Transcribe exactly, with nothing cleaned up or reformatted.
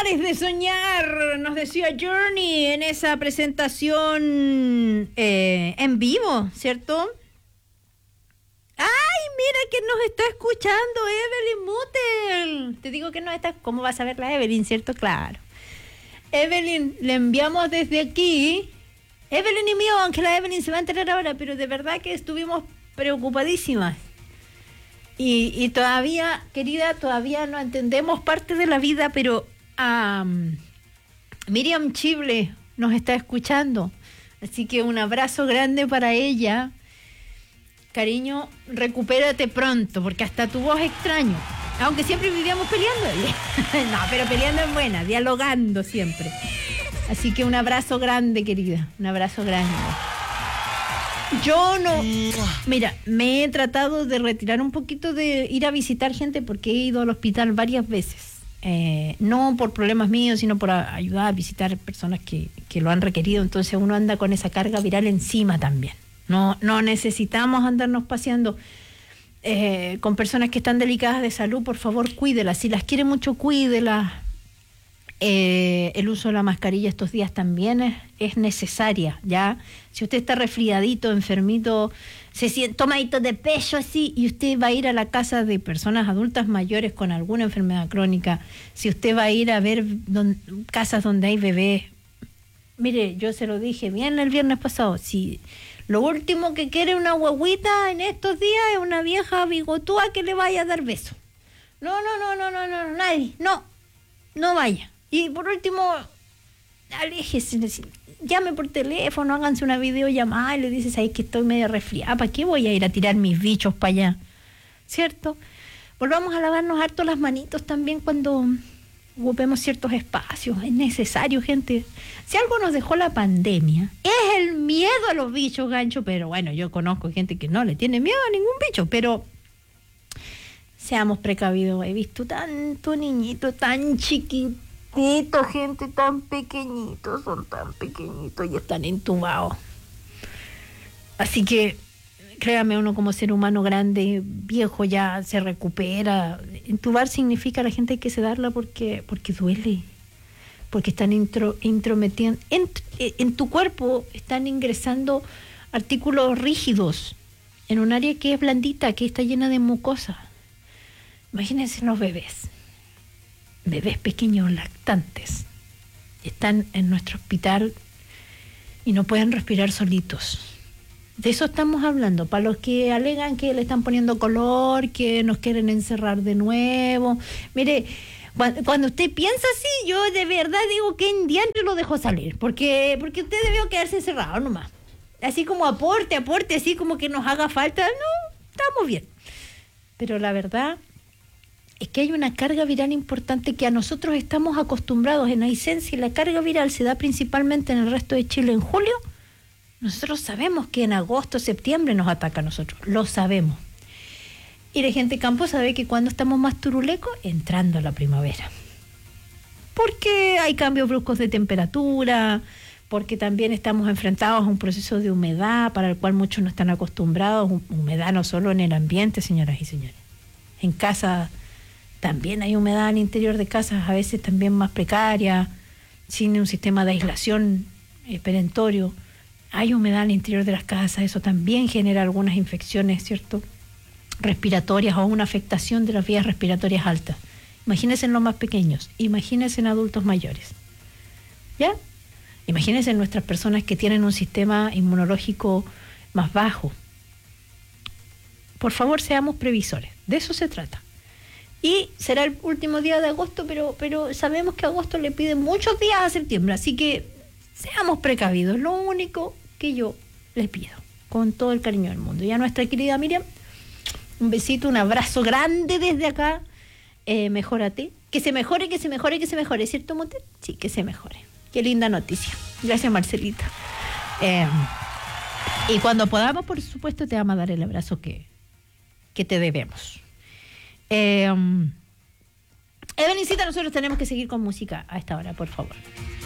Pares de soñar, nos decía Journey en esa presentación eh, en vivo, ¿cierto? ¡Ay, mira que nos está escuchando Evelyn Mutel! Te digo que no está... ¿Cómo vas a ver la Evelyn, cierto? Claro. Evelyn, le enviamos desde aquí... Evelyn y mío, aunque la Evelyn se va a enterar ahora, pero de verdad que estuvimos preocupadísimas. Y, y todavía, querida, todavía no entendemos parte de la vida, pero um, Miriam Chible nos está escuchando. Así que un abrazo grande para ella. Cariño, recupérate pronto, porque hasta tu voz extraño. Aunque siempre vivíamos peleando. No, pero peleando es buena, dialogando siempre. Así que un abrazo grande, querida. Un abrazo grande. Yo no... Mira, me he tratado de retirar un poquito de ir a visitar gente porque he ido al hospital varias veces. Eh, no por problemas míos, sino por a, ayudar a visitar personas que, que lo han requerido. Entonces uno anda con esa carga viral encima también. No, no necesitamos andarnos paseando eh, con personas que están delicadas de salud. Por favor, cuídelas. Si las quiere mucho, cuídelas. Eh, el uso de la mascarilla estos días también es, es necesaria, ¿ya? Si usted está resfriadito, enfermito, se siente tomadito de pecho así, y usted va a ir a la casa de personas adultas mayores con alguna enfermedad crónica, si usted va a ir a ver don, casas donde hay bebés, mire, yo se lo dije bien el viernes pasado, si lo último que quiere una guaguita en estos días es una vieja bigotúa que le vaya a dar beso. No, no, no, no, no, no, nadie, no, no vaya. Y por último, aléjese, llame por teléfono, háganse una videollamada y le dices, ahí que estoy medio resfriada, ¿para qué voy a ir a tirar mis bichos para allá? ¿Cierto? Volvamos a lavarnos harto las manitos también cuando ocupemos ciertos espacios. Es necesario, gente. Si algo nos dejó la pandemia, es el miedo a los bichos, gancho, pero bueno, yo conozco gente que no le tiene miedo a ningún bicho, pero... Seamos precavidos. He visto tanto niñito tan chiquito, gente tan pequeñitos, son tan pequeñitos y están entubados. Así que, créame, uno como ser humano grande, viejo, ya se recupera. Entubar significa a la gente hay que sedarla porque, porque duele, porque están intro, intrometiendo, en, en tu cuerpo están ingresando artículos rígidos en un área que es blandita, que está llena de mucosa. Imagínense los bebés, bebés pequeños lactantes, están en nuestro hospital y no pueden respirar solitos. De eso estamos hablando, para los que alegan que le están poniendo color, que nos quieren encerrar de nuevo. Mire, cuando, cuando usted piensa así, yo de verdad digo que en diantre lo dejo salir, porque, porque usted debió quedarse encerrado nomás. Así como aporte, aporte, así como que nos haga falta, no, estamos bien. Pero la verdad... es que hay una carga viral importante que a nosotros estamos acostumbrados en Aysén. Si la carga viral se da principalmente en el resto de Chile en julio, nosotros sabemos que en agosto, septiembre nos ataca a nosotros, lo sabemos. Y la gente de campo sabe que cuando estamos más turulecos, entrando a la primavera. Porque hay cambios bruscos de temperatura, porque también estamos enfrentados a un proceso de humedad para el cual muchos no están acostumbrados, humedad no solo en el ambiente, señoras y señores, en casa... También hay humedad al interior de casas, a veces también más precaria, sin un sistema de aislación eh, perentorio. Hay humedad al interior de las casas, eso también genera algunas infecciones, ¿cierto?, respiratorias o una afectación de las vías respiratorias altas. Imagínense en los más pequeños, imagínense en adultos mayores. ¿Ya? Imagínense en nuestras personas que tienen un sistema inmunológico más bajo. Por favor, seamos previsores, de eso se trata. Y será el último día de agosto, pero, pero sabemos que agosto le pide muchos días a septiembre, así que seamos precavidos, lo único que yo les pido, con todo el cariño del mundo. Y a nuestra querida Miriam, un besito, un abrazo grande desde acá, eh, mejórate, que se mejore, que se mejore, que se mejore, ¿cierto, Monte? Sí, que se mejore. Qué linda noticia. Gracias, Marcelita. Eh, y cuando podamos, por supuesto, te vamos a dar el abrazo que, que te debemos. Eh, Evelyncita, nosotros tenemos que seguir con música a esta hora, por favor.